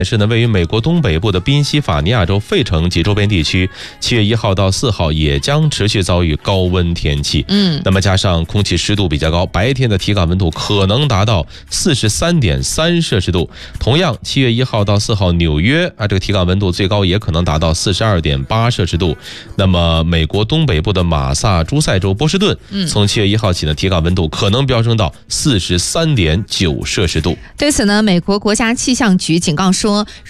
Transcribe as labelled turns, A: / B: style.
A: 是呢，位于美国东北部的宾夕法尼亚州费城及周边地区，7月1号到4号也将持续遭遇高温天气。那么加上空气湿度比较高，白天的体感温度可能达到43.3摄氏度。同样，7月1号到4号，纽约这个体感温度最高也可能达到42.8摄氏度。那么美国东北部的马萨诸塞州波士顿，从7月1号起呢，体感温度可能飙升到43.9摄氏度。
B: 对此呢，美国国家气象局警告说，